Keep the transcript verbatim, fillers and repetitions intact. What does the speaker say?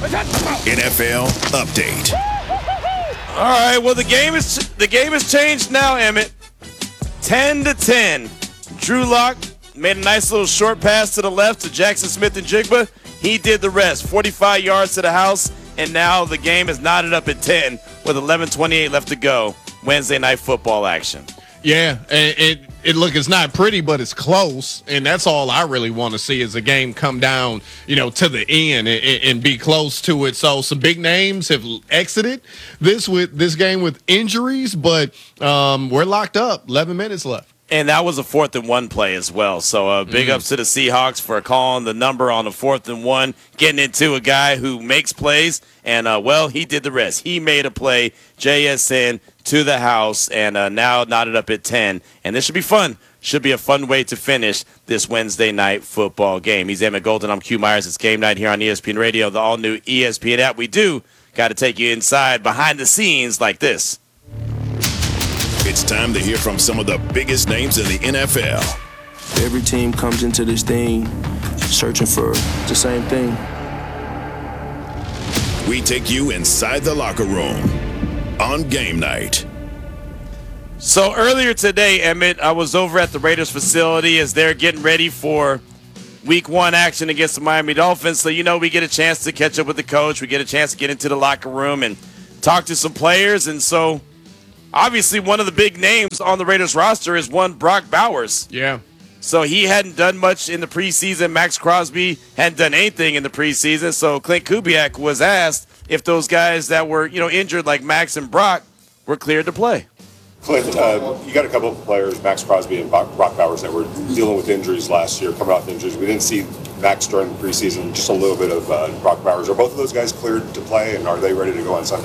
N F L Update. All right, well, the game is the game has changed now, Emmett. ten to ten. Drew Lock made a nice little short pass to the left to Jackson Smith and Jigba. He did the rest, forty-five yards to the house, and now the game is knotted up at ten with eleven twenty-eight left to go. Wednesday night football action. Yeah, it, it, it look, it's not pretty, but it's close, and that's all I really want to see is a game come down, you know, to the end and, and be close to it. So some big names have exited this with this game with injuries, but um, we're locked up. eleven minutes left. And that was a fourth and one play as well. So uh, big mm. ups to the Seahawks for calling the number on the fourth and one, getting into a guy who makes plays. And, uh, well, he did the rest. He made a play, J S N to the house, and uh, now knotted up at ten. And this should be fun. Should be a fun way to finish this Wednesday night football game. He's Emmett Golden. I'm Q Myers. It's game night here on E S P N Radio, the all-new E S P N app. We do got to take you inside behind the scenes like this. It's time to hear from some of the biggest names in the N F L. Every team comes into this thing searching for the same thing. We take you inside the locker room on game night. So earlier today, Emmett, I was over at the Raiders facility as they're getting ready for week one action against the Miami Dolphins. So, you know, we get a chance to catch up with the coach. We get a chance to get into the locker room and talk to some players. And so obviously, one of the big names on the Raiders roster is one Brock Bowers. Yeah. So he hadn't done much in the preseason. Max Crosby hadn't done anything in the preseason. So Clint Kubiak was asked if those guys that were, you know, injured like Max and Brock were cleared to play. Clint, uh, you got a couple of players, Max Crosby and Brock Bowers, that were dealing with injuries last year, coming off injuries. We didn't see Max during the preseason, just a little bit of uh, Brock Bowers. Are both of those guys cleared to play, and are they ready to go on Sunday?